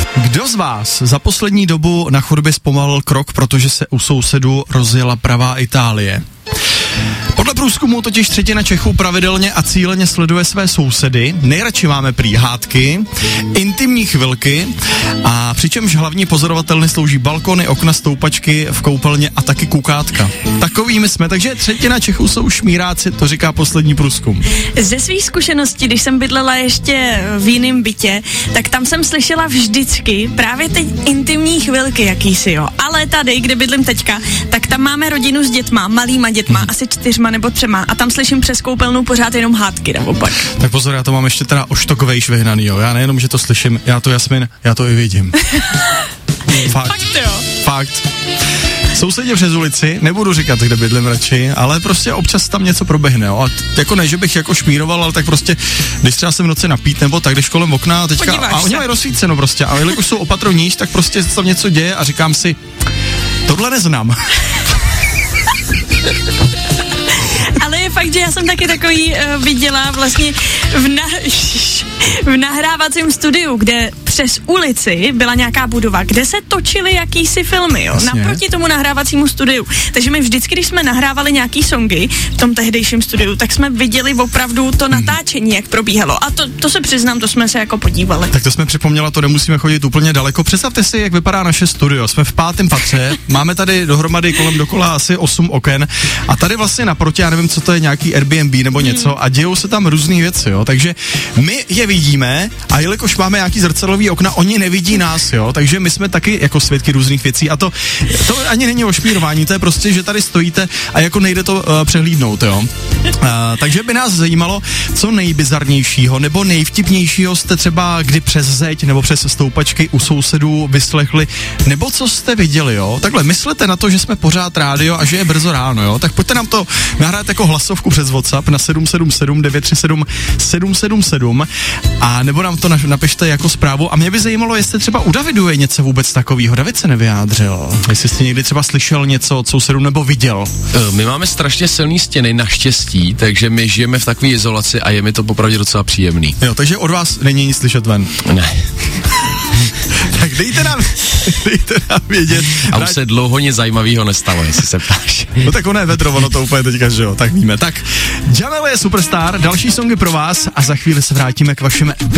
Kdo z vás za poslední dobu na chodbě zpomalil krok, protože se u sousedů rozjela pravá Itálie? Podle průzkumu totiž 1/3 Čechů pravidelně a cíleně sleduje své sousedy. Nejradši máme prý hádky, intimní chvilky a přičemž hlavní pozorovatelny slouží balkony, okna, stoupačky v koupelně a taky kukátka. Takovými jsme, takže 1/3 Čechů jsou šmíráci, to říká poslední průzkum. Ze svých zkušeností, když jsem bydlela ještě v jiném bytě, tak tam jsem slyšela vždycky právě ty intimní chvilky jakýsi, jo. Ale tady, kde bydlím teďka, tak tam máme rodinu s dětma, malýma dětma, asi 4 nebo 3 a tam slyším přes koupelnu pořád jenom hádky naopak. Tak pozor, já to mám ještě teda o štokovejš vyhnaný, jo. Já nejenom, že to slyším, já to Jasmin, já to i vidím. Fakt, jo. Fakt. Sousedě přes ulici, nebudu říkat, kde bydlím radši, ale prostě občas tam něco proběhne, jo. A jako ne, že bych jako šmíroval, ale tak prostě, když třeba se v noci napít, nebo tak, když kolem okna teďka, a oni mají rozsvíceno prostě, a jelikož jsou opatrovníž, tak prostě tam něco děje a říkám si, tohle neznám. Ale je fakt, že já jsem taky takový viděla vlastně v nahrávacím studiu, kde přes ulici byla nějaká budova, kde se točily jakýsi filmy, jo, naproti tomu nahrávacímu studiu. Takže my vždycky, když jsme nahrávali nějaký songy v tom tehdejším studiu, tak jsme viděli opravdu to natáčení, jak probíhalo. A to se přiznám, to jsme se jako podívali. Tak to jsme připomněla, to nemusíme chodit úplně daleko. Představte si, jak vypadá naše studio. Jsme v 5. patře, máme tady dohromady kolem dokola asi 8 oken a tady vlastně naproti, já nevím, co to je, nějaký Airbnb nebo něco a dějou se tam různé věci, jo. Takže my je vidíme a jelikož máme nějaký zrcadlový okna, oni nevidí nás, jo. Takže my jsme taky jako svědky různých věcí a to ani není o šmírování, to je prostě, že tady stojíte a jako nejde to přehlídnout, jo. Takže by nás zajímalo, co nejbizarnějšího nebo nejvtipnějšího jste třeba kdy přes zeď nebo přes stoupačky u sousedů vyslechli, nebo co jste viděli, jo. Takhle myslete na to, že jsme pořád rádio a že je brzo ráno, jo. Tak pojďte nám to nahrát jako hlasovku přes WhatsApp na 777 937 777 a nebo nám to napište jako zprávu. A mě by zajímalo, jestli třeba u Davidu je něco vůbec takového. David se nevyjádřil. Jestli jste někdy třeba slyšel něco od sousedů nebo viděl. My máme strašně silný stěny, naštěstí, takže my žijeme v takové izolaci a je mi to popravdě docela příjemný. Jo, takže od vás není nic slyšet ven. Ne. Tak dejte nám vědět. A už se dlouho nic zajímavého nestalo, jestli se ptáš. No tak ono je vedro, ono to úplně teďka, že jo, tak víme. Tak, Jamel je superstar, další songy pro vás a za chvíli se vrátíme k vašim